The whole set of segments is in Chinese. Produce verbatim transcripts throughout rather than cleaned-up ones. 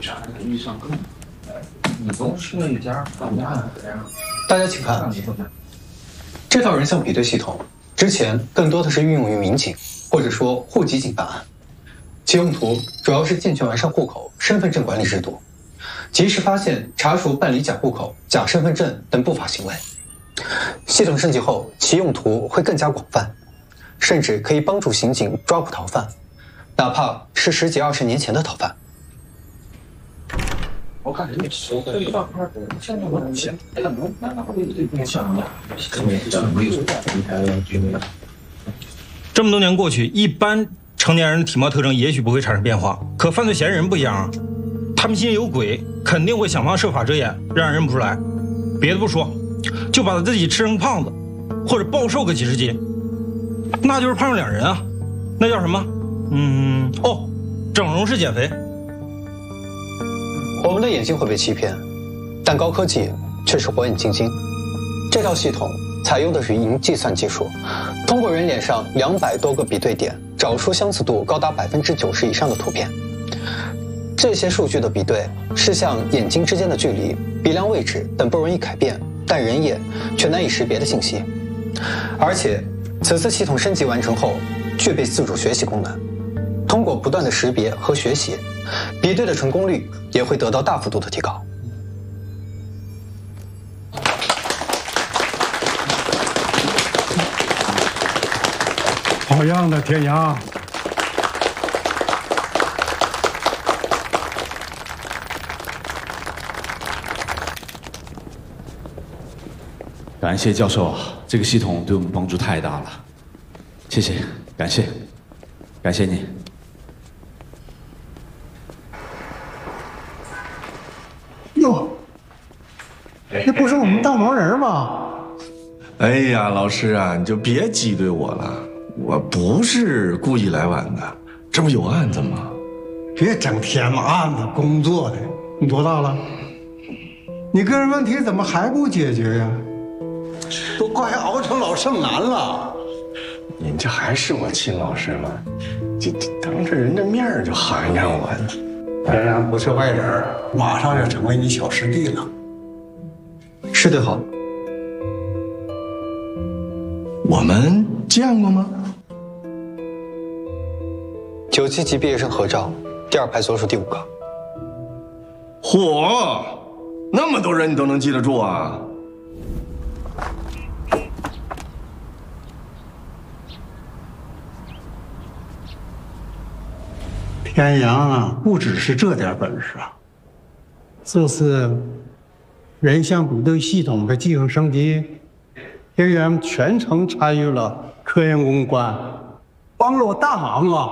你都是一家干嘛的呀？ 大家请看，这套人像比对系统之前更多的是运用于民警或者说户籍警办案，其用途主要是健全完善户口、身份证管理制度，及时发现、查处办理假户口、假身份证等不法行为。系统升级后，其用途会更加广泛，甚至可以帮助刑警抓捕逃犯，哪怕是十几二十年前的逃犯。 我感觉你说的这大块的，现在我想，可能那那会最更像的，可能这没有平台的这个。 这么多年过去，一般成年人的体貌特征也许不会产生变化，可犯罪嫌疑人不一样啊，他们心里有鬼，肯定会想方设法遮掩，让人认不出来。别的不说，就把他自己吃成胖子，或者暴瘦个几十斤，那就是胖上两人啊。那叫什么？嗯，哦，整容式减肥。 我们的眼睛会被欺骗，但高科技却是火眼金睛。这套系统采用的是云计算技术，通过人脸上两百多个比对点，找出相似度高达百分之九十以上的图片。这些数据的比对是像眼睛之间的距离、鼻梁位置等不容易改变，但人眼却难以识别的信息。而且，此次系统升级完成后，具备自主学习功能。通过不断的识别和学习，比对的成功率也会得到大幅度的提高。 好样的，天阳！ 感谢教授啊，这个系统对我们帮助太大了，谢谢，感谢，感谢你。 哟，那不是我们大毛人吗？ 哎呀，老师啊，你就别挤兑我了，我不是故意来晚的，这不有案子吗？ 别整天嘛案子工作的，你多大了？你个人问题怎么还不解决呀？都快熬成老剩男了。 您这还是我亲老师吗？这当着人家面就寒碜我呢。 天阳不是外人，马上要成为你小师弟了。 师弟好。 我们见过吗？ 九七级毕业生合照，第二排左数第五个。 嚯，那么多人你都能记得住啊？ 天阳啊，不只是这点本事啊！这次人像比对系统的技术升级，天阳全程参与了科研攻关，帮了我大忙啊！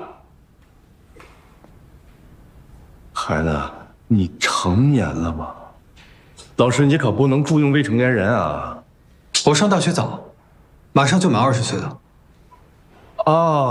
孩子，你成年了吗？老师，你可不能注用未成年人啊！ 我上大学早，马上就满二十岁了。 哦。